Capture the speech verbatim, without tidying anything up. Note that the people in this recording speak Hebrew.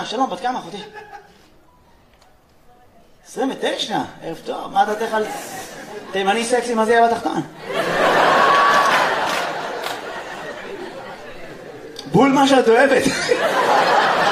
רגע, שלום, בת כמה אחותי? עשרים ותשע, ערב טוב, מה דעתך על תימני סקסי, מה זה יהיה בתחתון? בול מה שאת אוהבת.